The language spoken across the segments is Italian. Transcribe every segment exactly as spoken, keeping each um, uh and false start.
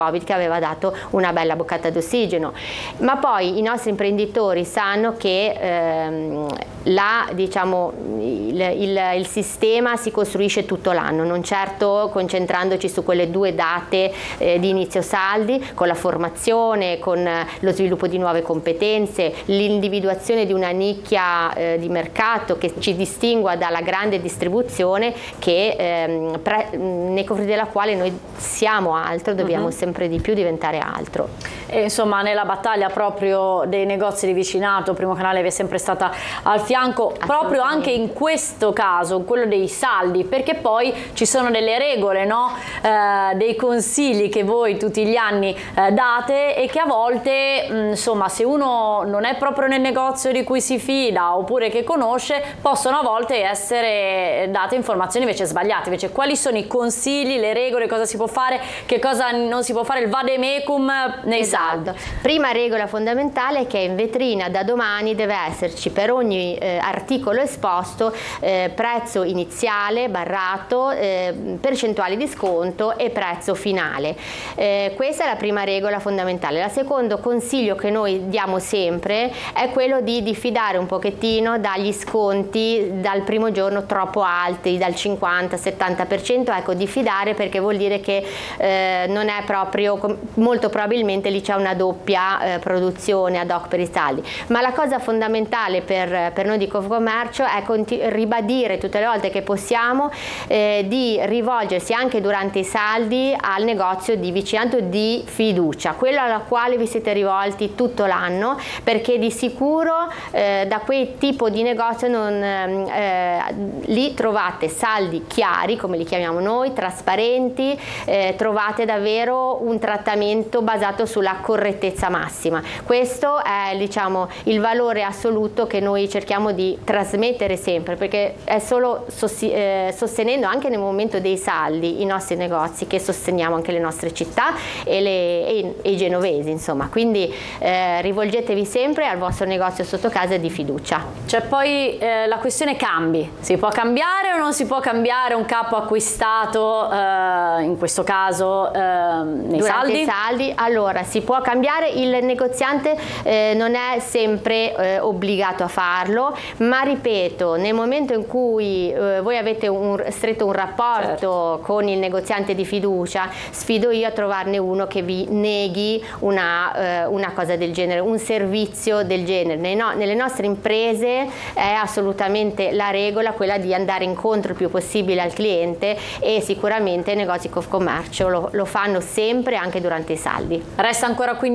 Covid che aveva dato una bella boccata d'ossigeno. Ma poi i nostri imprenditori sanno che ehm, la, diciamo, il, il, il sistema si costruisce tutto l'anno, non certo concentrandoci su quelle due date eh, di inizio saldi, con la formazione, con lo sviluppo di nuove competenze, l'individuazione di una nicchia eh, di mercato che ci distingua dalla grande distribuzione che, ehm, pre, nei confronti della quale noi siamo altro, dobbiamo uh-huh. sempre di più diventare altro. E insomma, nella battaglia proprio dei negozi di vicinato, Primo Canale vi è sempre stata al fianco, proprio anche in questo caso, quello dei saldi, perché poi ci sono delle regole, no? Eh, dei consigli che voi tutti gli anni eh, date e che a volte, mh, insomma, se uno non è proprio nel negozio di cui si fida oppure che conosce, possono a volte essere date informazioni invece sbagliate. Invece, quali sono i consigli, le regole, cosa si può fare, che cosa non si può fare, il vademecum nei saldi? Prima regola fondamentale è che in vetrina da domani deve esserci per ogni eh, articolo esposto eh, prezzo iniziale, barrato, eh, percentuale di sconto e prezzo finale. Eh, questa è la prima regola fondamentale. Il secondo consiglio che noi diamo sempre è quello di diffidare un pochettino dagli sconti dal primo giorno troppo alti, dal cinquanta settanta per cento, ecco, diffidare, perché vuol dire che eh, non è proprio, molto probabilmente lì c'è una doppia eh, produzione ad hoc per i saldi. Ma la cosa fondamentale per, per noi di Confcommercio è ribadire tutte le volte che possiamo eh, di rivolgersi anche durante i saldi al negozio di vicinato di fiducia, quello alla quale vi siete rivolti tutto l'anno, perché di sicuro eh, da quel tipo di negozio non, eh, lì trovate saldi chiari, come li chiamiamo noi, trasparenti, eh, trovate davvero un trattamento basato sulla correttezza massima. Questo è, diciamo, il valore assoluto che noi cerchiamo di trasmettere sempre, perché è solo eh, sostenendo anche nel momento dei saldi i nostri negozi che sosteniamo anche le nostre città e, le, e, e i genovesi, insomma. Quindi eh, rivolgetevi sempre al vostro negozio sotto casa di fiducia. C'è poi eh, la questione cambi. Si può cambiare o non si può cambiare un capo acquistato eh, in questo caso eh, nei durante saldi? i saldi? Allora, si può cambiare, il negoziante eh, non è sempre eh, obbligato a farlo, ma ripeto, nel momento in cui eh, voi avete un, stretto un rapporto certo. con il negoziante di fiducia, sfido io a trovarne uno che vi neghi una, eh, una cosa del genere, un servizio del genere. Nei no, nelle nostre imprese è assolutamente la regola quella di andare incontro il più possibile al cliente, e sicuramente i negozi Confcommercio lo, lo fanno sempre, anche durante i saldi. Resta ancora quindi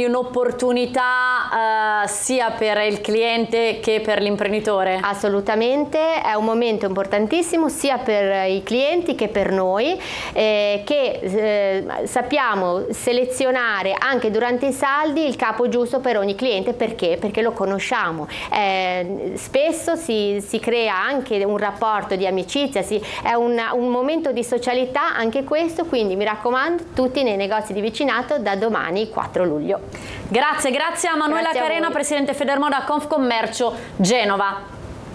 un'opportunità eh, sia per il cliente che per l'imprenditore? Assolutamente, è un momento importantissimo sia per i clienti che per noi, eh, che eh, sappiamo selezionare anche durante i saldi il capo giusto per ogni cliente. Perché? Perché lo conosciamo. Eh, spesso si, si crea anche un rapporto di amicizia, si, è un, un momento di socialità anche questo, quindi mi raccomando, tutti nei negozi di vicinato da domani quattro luglio. Grazie, grazie a Manuela grazie Carena, a Presidente Federmoda Confcommercio Genova.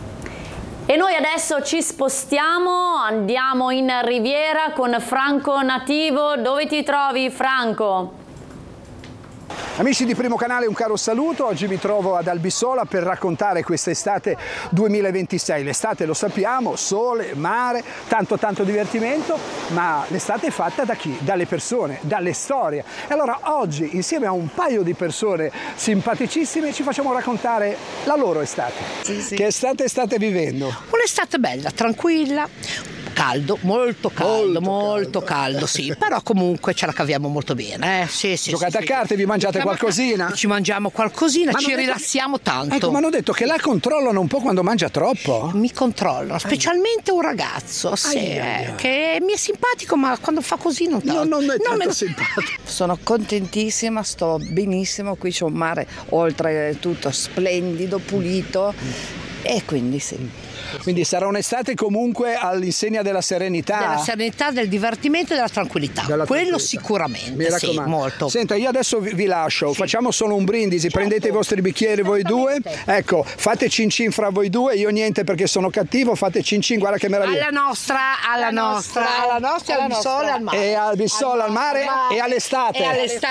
E noi adesso ci spostiamo, andiamo in Riviera con Franco Nativo. Dove ti trovi, Franco? Amici di Primo Canale, un caro saluto. Oggi mi trovo ad Albissola per raccontare quest'estate duemilaventisei. L'estate, lo sappiamo, sole, mare, tanto tanto divertimento, ma l'estate è fatta da chi? Dalle persone, dalle storie. E allora oggi, insieme a un paio di persone simpaticissime, ci facciamo raccontare la loro estate. Sì, sì. Che estate state vivendo? Un'estate bella, tranquilla. Caldo, molto caldo, molto, molto caldo. caldo, sì, però comunque ce la caviamo molto bene. Eh? Sì, sì, Giocate sì, a carte, sì. vi mangiate Giochiamo qualcosina? Ci mangiamo qualcosina, ma ci detto... rilassiamo tanto. Ecco, ma hanno detto che la controllano un po' quando mangia troppo? Mi controllano, specialmente un ragazzo, sì, eh, che mi è simpatico, ma quando fa così non tanto. No, non è tanto me... simpatico. Sono contentissima, sto benissimo, qui c'è un mare oltre tutto splendido, pulito. E quindi sì. Quindi sarà un'estate comunque all'insegna della serenità. Della serenità, del divertimento e della tranquillità. Della Quello tranquillità. sicuramente, Mi sì, raccomando. molto. Senta, io adesso vi, vi lascio, facciamo solo un brindisi, Certo. prendete i vostri bicchieri voi due, ecco, fate cin cin fra voi due, io niente perché sono cattivo, fate cin cin, guarda che meraviglia. Alla nostra, alla nostra, alla nostra, al sole, al mare. E al Bissola, al mare e all'estate. E all'estate.